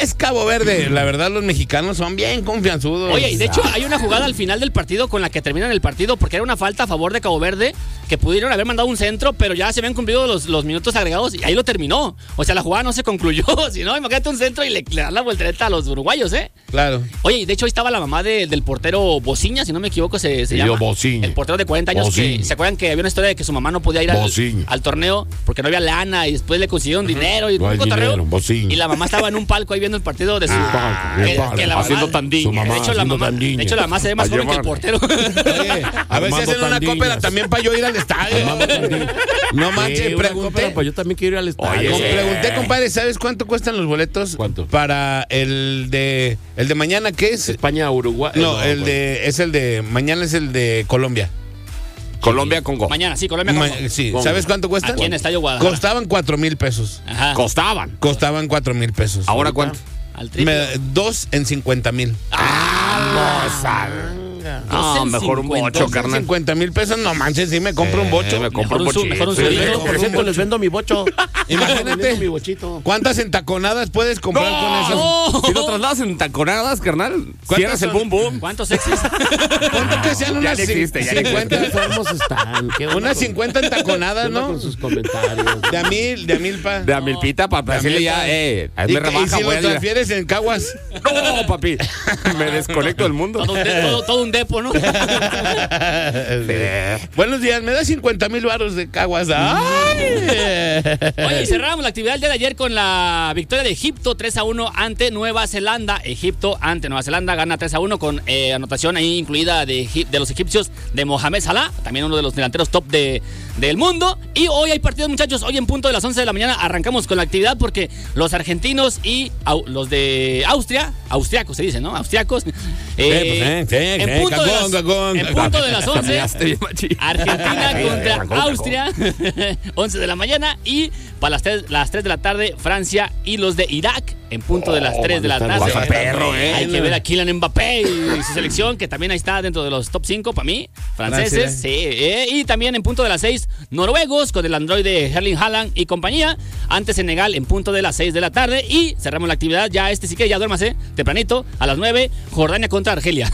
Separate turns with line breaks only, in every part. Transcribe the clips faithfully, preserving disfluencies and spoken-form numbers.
es Cabo Verde. La verdad, los mexicanos son bien confianzudos.
Oye, y de hecho hay una jugada al final del partido con la que terminan el partido porque era una falta a favor de Cabo Verde que pudieron haber mandado un centro, pero ya se habían cumplido los, los minutos agregados y ahí lo terminó. O sea, la jugada no se concluyó. Si no, imagínate un centro y le, le dan la voltereta a los uruguayos, ¿eh?
Claro.
Oye, y de hecho ahí estaba la mamá de, del portero Bociña, si no me equivoco, se, se llama.
Bociña.
El portero de cuarenta años. Que, ¿se acuerdan que había una historia de que su mamá no podía ir al, al torneo porque no había lana y después le consiguieron uh-huh. dinero y
no
un cotorreo?
Y
la mamá estaba en un palco ahí viendo el partido de su
ah,
que, que la
haciendo
mamá,
tandiña.
De hecho, la mamá, de hecho, la mamá se ve más joven que el portero.
Oye, a ver si hacen una cópera también para yo ir al estadio. No manches, sí, pregunté.
Pues yo también quiero ir al estadio.
Oye, pregunté, compadre, ¿sabes cuánto cuestan los boletos?
¿Cuánto?
Para el de el de mañana, ¿qué es?
España, Uruguay.
No, no el pues. de es el de mañana es el de Colombia.
Colombia Congo.
Mañana, sí, Colombia Congo.
Ma- sí, Congo. ¿Sabes cuánto cuestan?
Aquí en Estadio Guadalajara.
Costaban cuatro mil pesos.
Ajá.
Costaban.
Costaban cuatro mil pesos.
¿Ahora cuánto?
Al triple.
Me, dos en cincuenta mil.
Ah, no, sal. No, mejor un bocho, carnal.
cincuenta mil pesos, no manches, sí me compro eh, un bocho.
Me compro un bochito.
Mejor un solito.
Por cierto, les vendo mi bocho.
Imagínate.
mi bochito.
¿Cuántas entaconadas puedes comprar
no,
con eso?
No. Si lo trasladas en entaconadas, carnal, cierras el boom boom.
¿Cuántos sexys?
¿Cuánto que sean unas
ya existe, ya
cincuenta?
Enfermos están.
Unas cincuenta entaconadas, ¿no?
Con sus comentarios.
De a mil, de a mil, pa.
De a mil pita, para decirle ya, eh, hazme rebaja,
¿Y si
güey?
lo transfieres en Caguas?
No, papi. Me desconecto del mundo.
Todo un, de, todo, todo un depo, ¿no?
Buenos días, me da cincuenta mil varos de Caguas. ¡Ay!
Oye, y cerramos la actividad del día de ayer con la victoria de Egipto tres a uno ante Nueva Zelanda. Egipto ante Nueva Zelanda gana tres a uno con eh, anotación ahí incluida de, de los egipcios de Mohamed Salah, también uno de los delanteros top de, del mundo. Y hoy hay partidos, muchachos. Hoy en punto de las once de la mañana arrancamos con la actividad porque los argentinos y au, los de Austria, austriacos se dice, ¿no? Austriacos. Eh, en punto de las En punto de las once, Argentina contra Austria, once de la mañana, y para las tres, las tres de la tarde, Francia y los de Irak, en punto de las tres de la tarde.
Perro, eh.
Hay que ver a Kylian Mbappé y su selección, que también ahí está dentro de los top cinco para mí, franceses. Sí, eh, y también en punto de las seis, noruegos con el androide Erling Haaland y compañía, ante Senegal en punto de las seis de la tarde, y cerramos la actividad, ya este sí que ya duérmase, tempranito, a las nueve, Jordania contra Argelia.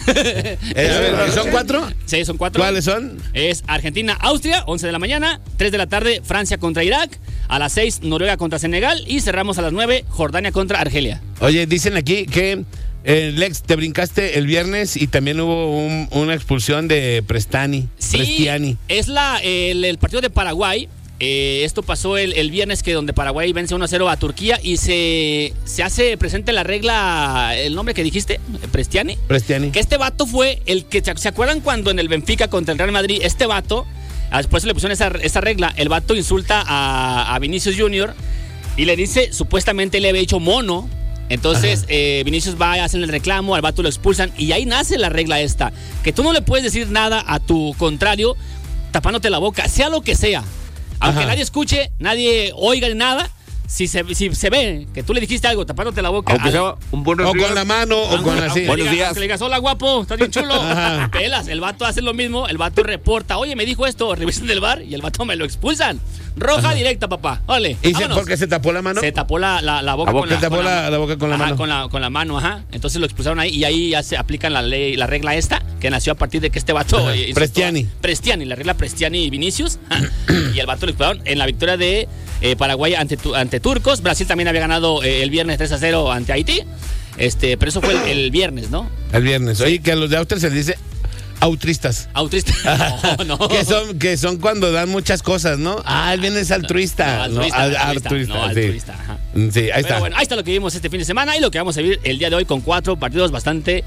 Eh, ¿Son cuatro?
Sí, son cuatro.
¿Cuáles son?
Es Argentina-Austria, once de la mañana, tres de la tarde, Francia contra Irak, a las seis, Noruega contra Senegal, y cerramos a las nueve, Jordania contra Argelia.
Oye, dicen aquí que, eh, Lex, te brincaste el viernes y también hubo un, una expulsión de Prestani.
Sí,
Prestiani.
es la, el, el partido de Paraguay. Eh, esto pasó el, el viernes, que donde Paraguay vence uno a cero a Turquía y se, se hace presente la regla, el nombre que dijiste, Prestiani.
Prestiani.
Que este vato fue el que, ¿se acuerdan cuando en el Benfica contra el Real Madrid, este vato, después le pusieron esa, esa regla, el vato insulta a, a Vinicius Junior y le dice, supuestamente le había dicho mono. Entonces eh, Vinicius va a hacer el reclamo, al vato lo expulsan y ahí nace la regla esta, que tú no le puedes decir nada a tu contrario tapándote la boca, sea lo que sea. Aunque Ajá. nadie escuche, nadie oiga nada, si se, si se ve que tú le dijiste algo tapándote la boca.
Aunque sea un buen
O con la mano, o con así.
Buenos días. Que le digas, hola guapo, estás bien chulo. Ajá. Pelas, el vato hace lo mismo, el vato reporta, oye, me dijo esto, revisan del bar y el vato me lo expulsan. Roja Ajá. directa, papá. Ole.
¿Y se, por qué se tapó la mano?
Se tapó la, la, la boca,
la boca
con la,
se tapó
con
la,
la,
la boca con la
ajá,
mano.
Con la, con la mano, ajá. Entonces lo expulsaron ahí y ahí ya se aplican la ley, la regla esta, que nació a partir de que este vato.
Eh, Prestiani.
Prestiani, la regla Prestiani y Vinicius. Y el vato lo expulsaron en la victoria de eh, Paraguay ante, ante turcos. Brasil también había ganado eh, el viernes tres a cero ante Haití. Este, pero eso fue el, el viernes, ¿no?
El viernes. Oye, que a los de Austria se les dice autristas.
Autristas. No, no.
Que son, que son cuando dan muchas cosas, ¿no? Ah, el viernes es altruista.
No, altruista,
no,
altruista,
altruista,
no, altruista,
sí.
ajá.
Sí, ahí
Pero
está.
Bueno, ahí está lo que vimos este fin de semana y lo que vamos a vivir el día de hoy con cuatro partidos bastante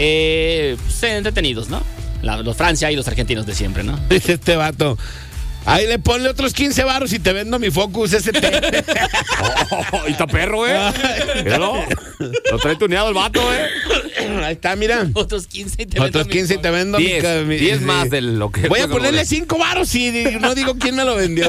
eh, pues, entretenidos, ¿no? La, los Francia y los argentinos de siempre, ¿no?
Dice este vato. Ahí le ponle otros quince varos y te vendo mi Focus S T.
Oh, y está perro, eh. Míralo. Lo trae tuneado el vato, eh.
Ahí está, mira.
Otros quince y te
Otros
vendo
quince y te vendo
diez,
mi, mi
diez
sí.
más de lo que...
Voy a ponerle cinco varos y no digo quién me lo vendió.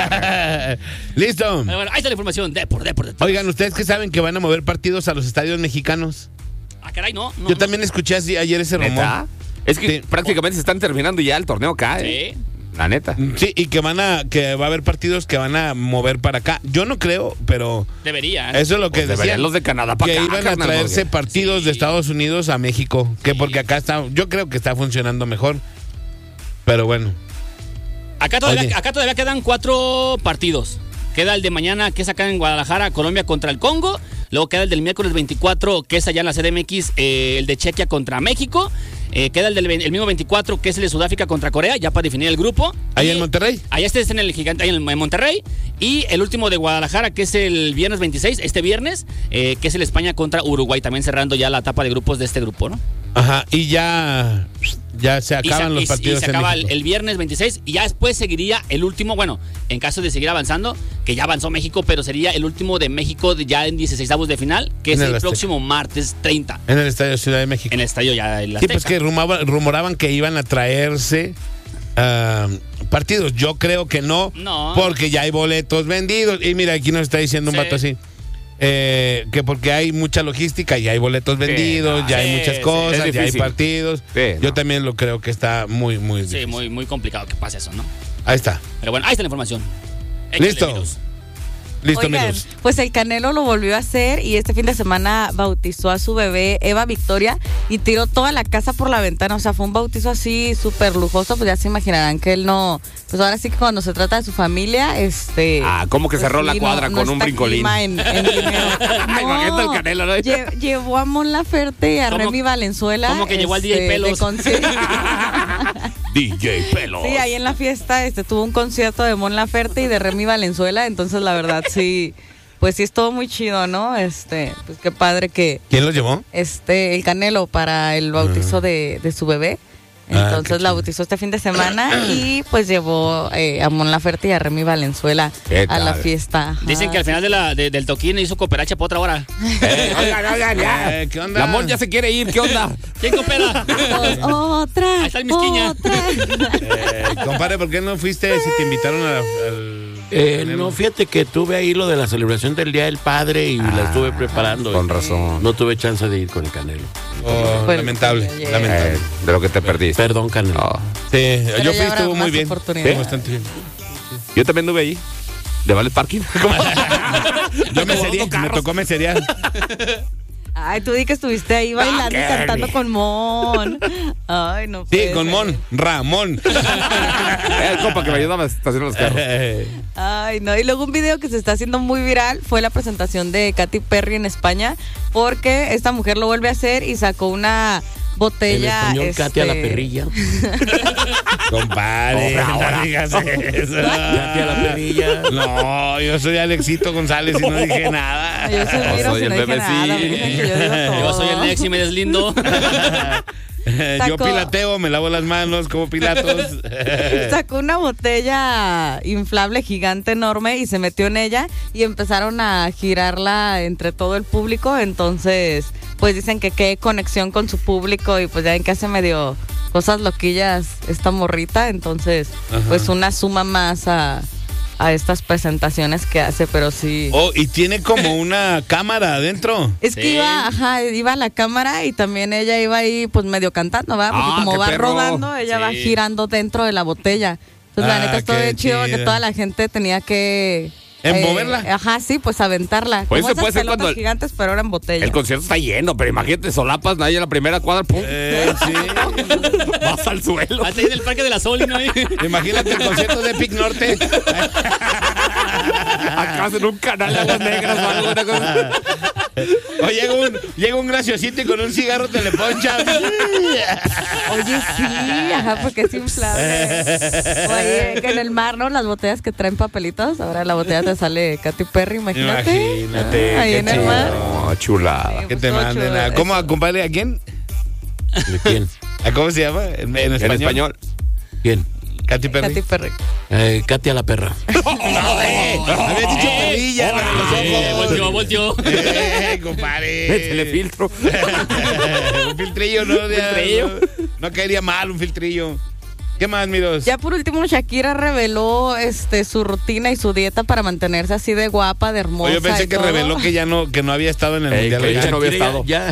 Listo.
Bueno, bueno, ahí está la información. De por, de por, de por.
Oigan, ¿ustedes que saben que van a mover partidos a los estadios mexicanos?
Ah, caray, no. no
Yo
no.
también escuché así ayer ese rumor.
¿Neta? Es que
Sí.
prácticamente se están terminando ya el torneo acá, ¿eh?
Sí.
La neta.
Sí, y que van a, que va a haber partidos que van a mover para acá. Yo no creo, pero
Debería. ¿eh?
eso es lo que
Pues deberían
decían.
los de Canadá para
Que
acá,
iban a
carnal,
traerse
porque-
partidos
Sí.
de Estados Unidos a México. Que
Sí.
porque acá está, yo creo que está funcionando mejor. Pero bueno.
Acá todavía,
Oye.
acá todavía quedan cuatro partidos. Queda el de mañana, que es acá en Guadalajara, Colombia contra el Congo. Luego queda el del miércoles veinticuatro, que es allá en la C D M X, eh, el de Chequia contra México. Eh, queda el del ve- el mismo veinticuatro, que es el de Sudáfrica contra Corea, ya para definir el grupo.
¿Ahí
Y-
en Monterrey?
Allá este es en el gigante, ahí en, en Monterrey. Y el último de Guadalajara, que es el viernes veintiséis, este viernes, eh, que es el España contra Uruguay, también cerrando ya la etapa de grupos de este grupo, ¿no?
Ajá, y ya, ya se
Y se,
acaban
y-
los
y
partidos
se
en
acaba el,
México.
el viernes veintiséis y ya después seguiría el último, bueno, en caso de seguir avanzando, que ya avanzó México, pero sería el último de México de- ya en dieciseisavos de final, que es
En el
el,
Azteca.
próximo martes treinta,
En el Estadio Ciudad de México.
en el estadio ya el
Sí,
Azteca.
pues que rumaba- rumoraban que iban a traerse ah, partidos. Yo creo que no,
No.
porque ya hay boletos vendidos. Y mira, aquí nos está diciendo un
Sí.
vato así. eh, que porque hay mucha logística y hay boletos vendidos,
no,
ya
sí,
hay muchas
sí,
cosas,
es
ya hay
difícil.
partidos.
Sí,
Yo
no.
también lo creo que está muy, muy
Sí,
difícil.
muy, muy complicado que pase eso, ¿no?
Ahí está.
Pero bueno, ahí está la información. Échale,
Listo.
amigos.
Listo,
Oigan,
amigos.
pues el Canelo lo volvió a hacer y este fin de semana bautizó a su bebé Eva Victoria y tiró toda la casa por la ventana. O sea, fue un bautizo así súper lujoso, pues ya se imaginarán que él no, pues ahora sí que cuando se trata de su familia, este...
Ah, ¿cómo que
pues
cerró la
sí,
cuadra
no-
con
no
un
está
brincolín?
clima En, en dinero.
Imagínate el Canelo, ¿no?
lle- llevó a Mon Laferte y a
¿Cómo-
Remy Valenzuela.
cómo que llegó al D J
de
Pelos?
concierto.
D J Pelos.
Sí, ahí en la fiesta este tuvo un concierto de Mon Laferte y de Remy Valenzuela, entonces la verdad sí, pues sí estuvo muy chido, ¿no? Este, pues qué padre que
¿Quién los llevó?
este el Canelo para el bautizo de, de su bebé.
Ah, qué
Entonces la
chido.
bautizó este fin de semana y pues llevó eh, a Mon Laferte y a Remy Valenzuela
¿Qué
a la
tal?
fiesta.
Dicen
Ajá,
que al
sí.
final de la, de- del toquín hizo cooperacha por otra hora.
Eh, oigan, oigan, ya.
Eh, ¿qué onda?
La Mon ya se quiere ir, ¿qué onda?
¿Quién coopera?
Todos, otra,
Ahí está el Misquiña.
otra.
Eh, compadre, ¿por qué no fuiste si te invitaron a- al...
Eh,
Canelo?
no, fíjate que tuve ahí lo de la celebración del Día del Padre y la estuve preparando.
con
Y
razón.
No tuve chance de ir con el Canelo.
Oh,
Pues,
lamentable,
yeah.
lamentable.
Eh, de lo que te perdiste.
Perdón, Canelo.
Oh.
Sí,
Pero
yo
ya
fui,
habrá
estuvo muy
más
bien.
oportunidades.
Bastante bien.
Yo también anduve ahí. ¿De Vale Parking?
Yo me sería, me tocó me sería.
Ay, tú di que estuviste ahí bailando y cantando con Mon. Ay, no
Sí,
puede
con
ser.
Mon, Ramón.
Eh, el compa que me ayudaba a estacionar los carros.
Ay, no. Y luego un video que se está haciendo muy viral fue la presentación de Katy Perry en España, porque esta mujer lo vuelve a hacer y sacó una
En
botella.
español,
este,
Katy a la perrilla.
Compadre, no digas eso.
Katy a la perrilla.
No, yo soy Alexito González y no dije nada.
Yo soy
Yo
Miro,
soy
si
el
no dije
bebecín.
nada, me dicen que yo digo todo.
Yo soy el Nex y me deslindo.
Yo
Sacó-
pilateo, me lavo las manos como Pilatos.
Sacó una botella inflable gigante enorme y se metió en ella y empezaron a girarla entre todo el público. Entonces, pues dicen que qué conexión con su público y pues ya ven que hace medio cosas loquillas esta morrita. Entonces,
Ajá.
pues una suma más a, a estas presentaciones que hace, pero sí.
Oh, y tiene como una cámara adentro.
Es que
Sí.
iba, ajá, iba a la cámara y también ella iba ahí pues medio cantando, ¿verdad? Porque
Ah,
como
qué
va
perro.
rodando, ella
Sí.
va girando dentro de la botella. Entonces
Ah,
la neta estuvo
qué
bien chido porque
chido.
toda la gente tenía que...
¿En
eh,
moverla?
Ajá, sí, pues aventarla.
Pues
Como
eso
esas
puede ser
pelotas
cuando el-
gigantes, pero ahora en botella.
El concierto está lleno, pero imagínate, solapas, nadie en la primera cuadra, pum,
Eh, sí.
vas al suelo.
Hasta ahí en el Parque de la Sol, ¿no?
Imagínate el concierto de Epic Norte.
Acá en un canal de aguas negras o algo, una cosa.
O llega un, llega un graciosito y con un cigarro te le poncha.
Oye, sí, ajá, porque es inflable. Oye, que en el mar, ¿no? Las botellas que traen papelitos, ahora la botella te sale Katy Perry, imagínate.
Imagínate,
Ah, ahí
qué
en el
chido.
mar.
No, chulada.
Que
Pues
te
todo
manden
chulo.
a... ¿Cómo, compadre? ¿A quién?
¿De quién?
¿A cómo se llama? En, en
En
español.
español.
¿Quién?
Katy Perry.
Katy Perry.
Eh, Katy a la perra.
No, eh. Había dicho perilla para los
Eh,
ojos.
volteó, volteó.
Eh, compadre.
Métele filtro.
Un filtrillo, ¿no? De-
filtrillo.
No, no caería mal un filtrillo. ¿Qué más, Miros?
Ya por último, Shakira reveló este su rutina y su dieta para mantenerse así de guapa, de hermosa.
Oye, yo pensé
y
que
todo.
reveló que ya no, que no había estado en el
Ey,
Mundial.
que
de
ella no había
Shakira
estado.
Ya,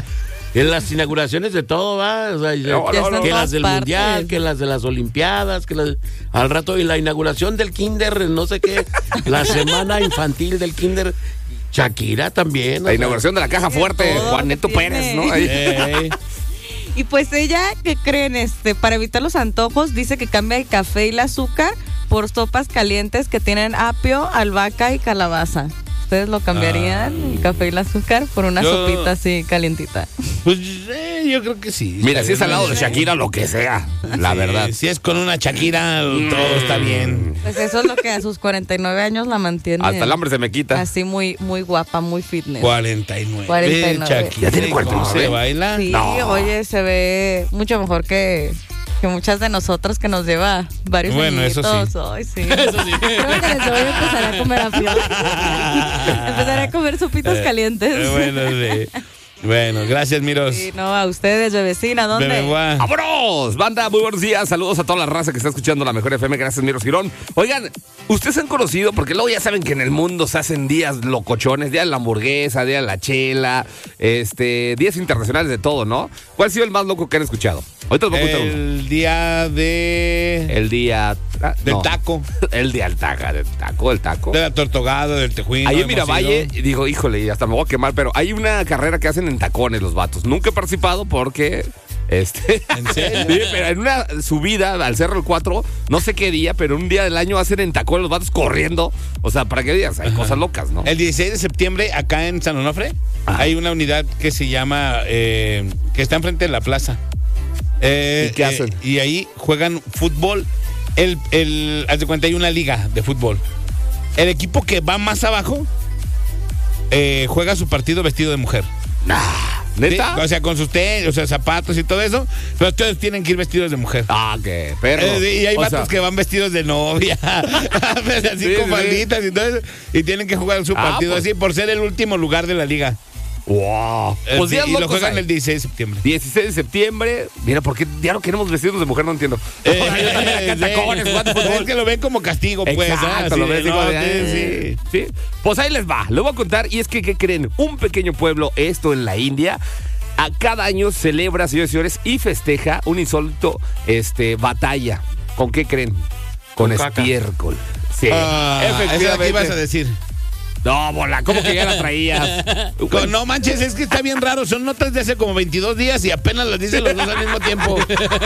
En las inauguraciones de todo, va. O sea,
No,
Ya
no, no.
están
que
todas
las del
partes.
Mundial, que las de las Olimpiadas, que las, al rato y la inauguración del Kinder, no sé qué, la semana infantil del Kinder. Shakira también. o
La
sea.
inauguración de la caja fuerte,
todo
Juan Neto
tiene.
Pérez, ¿no? Ahí.
Ey.
Y pues ella, ¿qué creen? Este, para evitar los antojos, dice que cambia el café y el azúcar por sopas calientes que tienen apio, albahaca y calabaza. ¿Ustedes lo cambiarían,
Ah.
el café y el azúcar, por una
Yo-
sopita así calientita?
Pues eh, yo creo que sí.
Mira, si es al
Está
lado de
bien.
Shakira, lo que sea, la
Sí,
verdad.
Si es con una Shakira, todo está bien.
Pues eso es lo que a sus cuarenta y nueve años la mantiene.
Hasta el hambre se me quita.
Así muy, muy guapa, muy fitness.
cuarenta y nueve.
cuarenta y nueve.
Shakira,
Ya tiene cuarenta y
¿cómo
nueve.
se baila?
Sí,
No.
oye, se ve mucho mejor que, que muchas de nosotras que nos lleva varios
Bueno, eso
añitos.
sí.
Ay, sí.
Eso sí.
Creo que les voy a empezar a comer apio. Empezaré a comer sopitas
Eh,
calientes.
eh, bueno, sí. Bueno, gracias, Miros.
Sí, no, a ustedes, bebecina, ¿dónde?
Bebegua.
¡Vámonos! Banda, muy buenos días. Saludos a toda la raza que está escuchando la Mejor F M. Gracias, Miro Girón. Oigan, ustedes han conocido, porque luego ya saben que en el mundo se hacen días locochones, día de la hamburguesa, día de la chela, este, días internacionales de todo, ¿no? ¿Cuál ha sido el más loco que han escuchado? Ahorita les voy a contar uno.
El día de...
El día... ah,
del
no.
taco,
El día del taco, del taco, del taco.
de la tortogada, del tejuino.
Ahí en
hemos
Miravalle,
ido.
digo, híjole, y hasta me voy a quemar, pero hay una carrera que hacen en tacones los vatos. Nunca he participado porque, este...
¿En serio?
Sí, pero en una subida al Cerro del Cuatro, no sé qué día, pero un día del año hacen en tacones los vatos corriendo. O sea, ¿para qué días? Hay cosas locas, ¿no?
El dieciséis de septiembre, acá en San Onofre, hay una unidad que se llama, eh, que está enfrente de la plaza. Eh,
¿Y qué
eh,
hacen?
y ahí juegan fútbol. El, el, haz de cuenta, hay una liga de fútbol. El equipo que va más abajo eh, juega su partido vestido de mujer.
¿Neta?
Sí, o sea, con sus tenis, o sea, zapatos y todo eso, pero ustedes tienen que ir vestidos de mujer.
Ah, qué perro.
Eh, y hay
O
vatos
sea,
que van vestidos de novia, así
Sí,
con
sí.
falditas y todo eso, y tienen que jugar su
Ah,
partido
pues.
así por ser el último lugar de la liga.
Wow.
Eh,
Pues
sí,
días
y lo
locos
juegan
hay.
el dieciséis de septiembre.
dieciséis de septiembre. Mira, ¿por qué ya no queremos vestirnos de mujer? No entiendo.
Eh,
Yo también acá en
sí.
tacones, jugando fútbol.
Es que lo ven como castigo, pues.
Exacto,
¿ah? Así
lo
de,
ves, digo,
no,
de,
sí, sí.
sí. Pues ahí les va, lo voy a contar. Y es que, ¿qué creen? Un pequeño pueblo, esto en la India, a cada año celebra, señores y señores, y festeja un insólito este, batalla. ¿Con qué creen? Con,
Con caca.
estiércol. Sí,
Ah, esa es la que ibas a decir.
No, bola, ¿cómo que ya la traías?
Con- no manches, es que está bien raro. Son notas de hace como veintidós días y apenas las dicen los dos al mismo tiempo.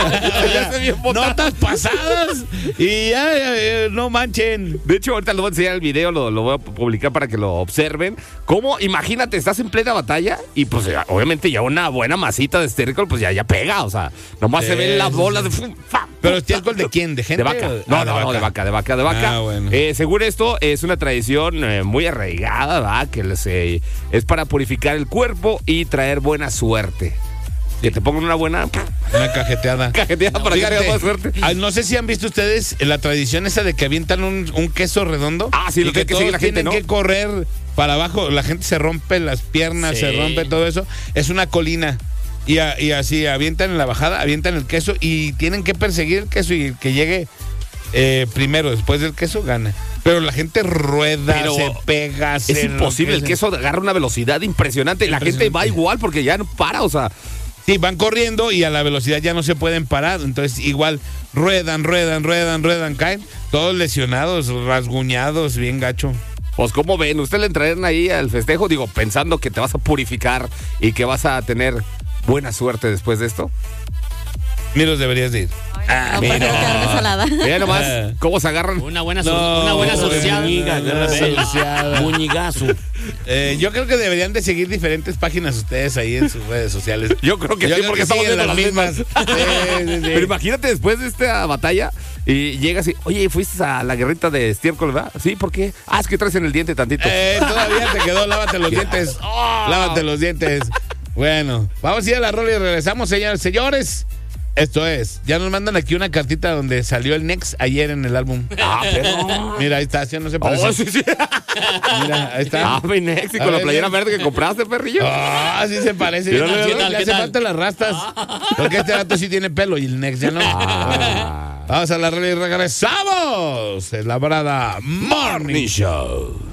Ya está bien botado.
Notas pasadas y ya, ya, ya, no manchen.
De hecho, ahorita les voy a enseñar el video, lo, lo voy a publicar para que lo observen. ¿Cómo? Imagínate, estás en plena batalla y pues ya, obviamente ya una buena masita de estiércol pues ya, ya pega, o sea, nomás
Sí,
se ven las
sí,
bolas
sí.
de... fum, fa,
¿Pero
fum,
estiércol de quién? ¿De gente?
De vaca.
o-
No,
Ah,
no, no, de vaca, de vaca, de vaca.
Ah, bueno.
Eh, según esto, es una tradición eh, muy arraigada, ¿va? Que les, eh, es para purificar el cuerpo y traer buena suerte. Que te pongan una buena
Una cajeteada.
cajeteada para que
Fíjate,
haya buena suerte.
ay, no sé si han visto ustedes la tradición esa de que avientan un, un queso redondo.
Ah, sí,
y
lo que hay que
todos
seguir la gente,
tienen
¿no?
que correr para abajo. La gente se rompe las piernas,
Sí.
se rompe todo eso. Es una colina. Y, a- y así avientan en la bajada, avientan el queso y tienen que perseguir el queso y el que llegue eh, primero, después del queso, gana. Pero la gente rueda,
Pero
se pega,
Es
se
imposible, el
enloquece.
queso agarra una velocidad impresionante. La gente va
Impresionante.
igual porque ya no para, o sea...
Sí, van corriendo y a la velocidad ya no se pueden parar. Entonces, igual, ruedan, ruedan, ruedan, ruedan, caen. Todos lesionados, rasguñados, bien gacho.
Pues, ¿cómo ven? ¿Usted le entrarían ahí al festejo? Digo, pensando que te vas a purificar y que vas a tener buena suerte después de esto.
Miros, deberías de ir.
No, para no quedarme salada.
Vean nomás cómo se agarran.
Una buena, su-
No,
una buena
no,
asociada.
Muñiga,
Muñiga,
no, asociada.
Muñigazo.
Eh, yo creo que deberían de seguir diferentes páginas ustedes ahí en sus redes sociales.
Yo creo que sí, porque estamos
siguen
viendo las mismas.
Sí, sí, sí.
Pero imagínate después de esta batalla y llegas y, oye, fuiste a la guerrita de estiércol, ¿verdad? Sí, ¿por qué? Ah, es que traes en el diente tantito.
Eh, todavía te quedó, lávate los dientes. Lávate los dientes. Bueno, vamos a ir a la rola y regresamos, señores. Señores, esto es, ya nos mandan aquí una cartita donde salió el Nex ayer en el álbum.
Ah, pero...
Mira, ahí está, ¿sí? No se parece.
Oh, sí, sí.
Mira, ahí está.
Ah, mi Nex, y
A
con la
ver,
playera
ven.
verde que compraste, perrillo.
Ah, sí se parece.
¿Qué
Ya
tal,
no,
qué
le
tal, qué
hace
tal?
falta las rastas. Porque este gato sí tiene pelo y el Nex ya no.
Ah.
Vamos a la rola y regresamos. Es la parada Morning Show.